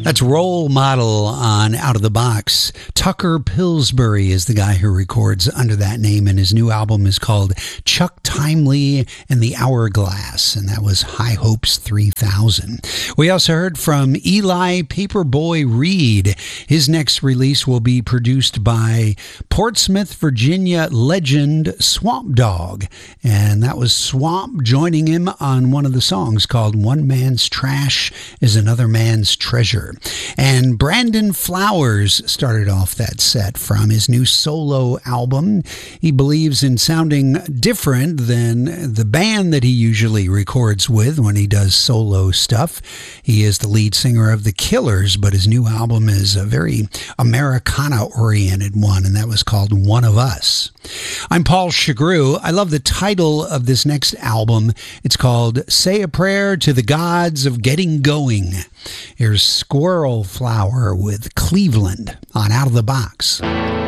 That's Role Model on Out of the Box. Tucker Pillsbury is the guy who records under that name, and his new album is called Chuck Timely and the Hourglass, and that was High Hopes 3000. We also heard from Eli Paperboy Reed. His next release will be produced by Portsmouth, Virginia legend Swamp Dogg, and that was Swamp joining him on one of the songs called One Man's Trash is Another Man's Treasure. And Brandon Flowers started off that set from his new solo album. He believes in sounding different than the band that he usually records with when he does solo stuff. He is the lead singer of The Killers, but his new album is a very Americana-oriented one, and that was called One of Us. I'm Paul Chagru. I love the title of this next album. It's called Say a Prayer to the Gods of Getting Going. Here's Squirrel Flower with Cleveland on Out of the Box.